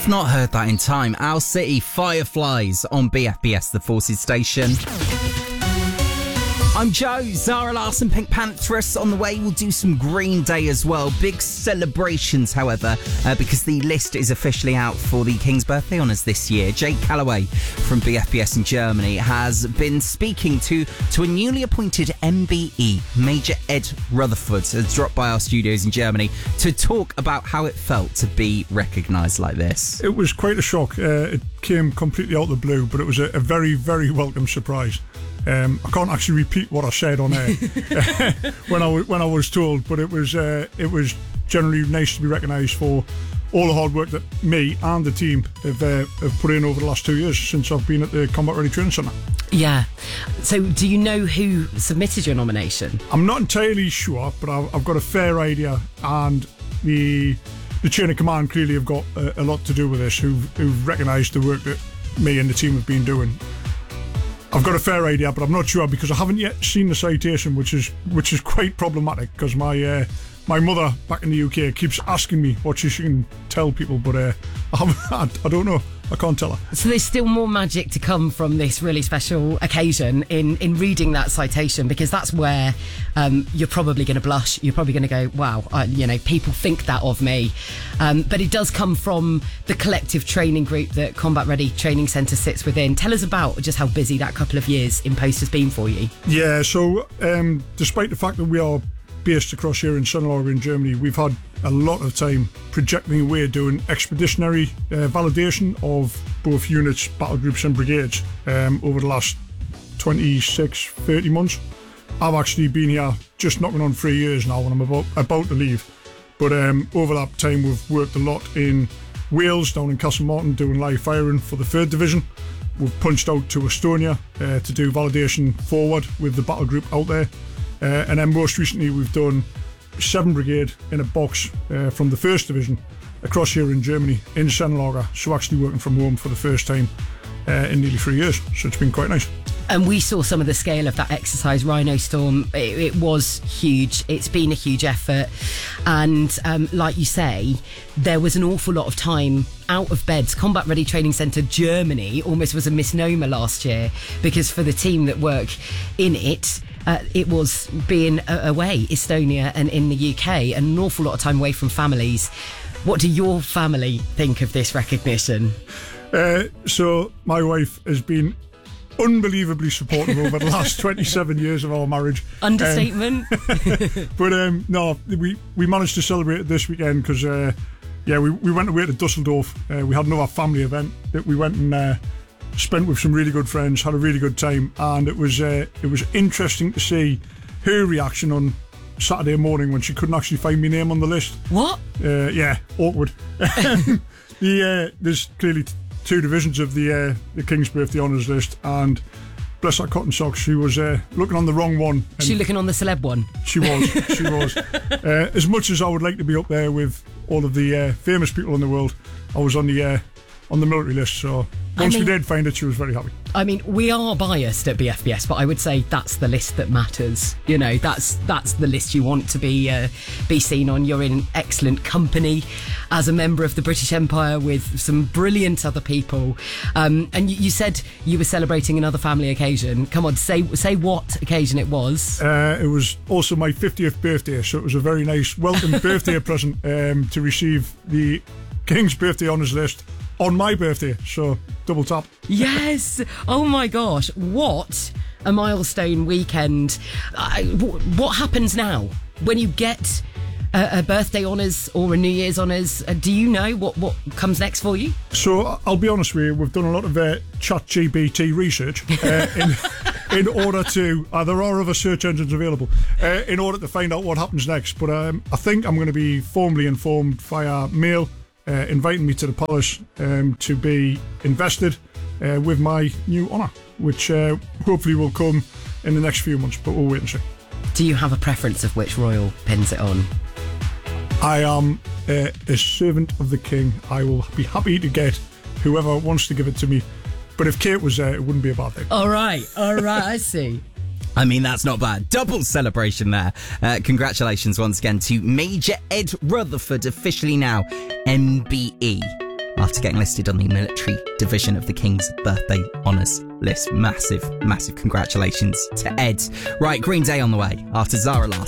not heard that in time. Owl City Fireflies on BFBS, the Forces station. I'm Joe. Zara Larsson, Pink Panthers on the way. We'll do some Green Day as well. Big celebrations, however, because the list is officially out for the King's Birthday Honours this year. Jake Calloway from BFBS in Germany has been speaking to a newly appointed MBE, Major Ed Rutherford, has dropped by our studios in Germany to talk about how it felt to be recognised like this. It was quite a shock. It came completely out of the blue, but it was a very, very welcome surprise. I can't actually repeat what I said on air when I was told, but it was generally nice to be recognised for all the hard work that me and the team have put in over the last 2 years since I've been at the Combat Ready Training Centre. Yeah. So do you know who submitted your nomination? I'm not entirely sure, but I've got a fair idea, and the chain of command clearly have got a lot to do with this, who've recognised the work that me and the team have been doing. I've got a fair idea, but I'm not sure because I haven't yet seen the citation, which is quite problematic because my mother back in the UK keeps asking me what she can tell people, but I don't know. I can't tell her. So there's still more magic to come from this really special occasion in reading that citation, because that's where you're probably going to blush. You're probably going to go, wow, people think that of me. But it does come from the collective training group that Combat Ready Training Centre sits within. Tell us about just how busy that couple of years in post has been for you. Yeah, so despite the fact that we are based across here in Sonnenlager in Germany, we've had a lot of time projecting away doing expeditionary validation of both units, battle groups and brigades over the last 26-30 months. I've actually been here just knocking on 3 years now, and I'm about to leave, but over that time we've worked a lot in Wales, down in Castlemartin, doing live firing for the 3rd Division. We've punched out to Estonia to do validation forward with the battle group out there. And then most recently we've done 7 Brigade in a box from the 1st Division across here in Germany in Sonnenlager, so actually working from home for the first time in nearly 3 years, so it's been quite nice. And we saw some of the scale of that exercise, Rhino Storm. It was huge. It's been a huge effort. And like you say, there was an awful lot of time out of beds. Combat Ready Training Centre Germany almost was a misnomer last year, because for the team that work in it, it was being away, Estonia and in the UK, and an awful lot of time away from families. What do your family think of this recognition? So my wife has been unbelievably supportive over the last 27 years of our marriage. Understatement. But no, we managed to celebrate it this weekend because we went away to Dusseldorf. We had another family event that we went and spent with some really good friends, had a really good time, and it was interesting to see her reaction on Saturday morning when she couldn't actually find my name on the list. What? Yeah, awkward. There's clearly 2 divisions of the King's Birthday Honours list, and bless her cotton socks, she was looking on the wrong one. She looking on the celeb one? She was. As much as I would like to be up there with all of the famous people in the world, I was on the military list, so once we did find it, she was very happy. I mean, we are biased at BFBS, but I would say that's the list that matters. You know, that's the list you want to be seen on. You're in excellent company as a member of the British Empire with some brilliant other people. And you said you were celebrating another family occasion. Come on, say what occasion it was. It was also my 50th birthday, so it was a very nice welcome birthday present to receive the King's Birthday Honours list on my birthday, so double tap. Yes! Oh my gosh, what a milestone weekend. What happens now when you get a birthday honours or a New Year's honours? Do you know what comes next for you? So I'll be honest with you, we've done a lot of ChatGPT research in order to, there are other search engines available, in order to find out what happens next. But I think I'm going to be formally informed via mail, inviting me to the palace to be invested with my new honour, which hopefully will come in the next few months, but we'll wait and see. Do you have a preference of which royal pins it on? I am a servant of the king. I will be happy to get whoever wants to give it to me, but if Kate was there, it wouldn't be a bad thing. All right, I see. I mean, that's not bad. Double celebration there. Congratulations once again to Major Ed Rutherford, officially now MBE. after getting listed on the military division of the King's Birthday Honours list. Massive, massive congratulations to Ed. Right, Green Day on the way after Zara Larsson.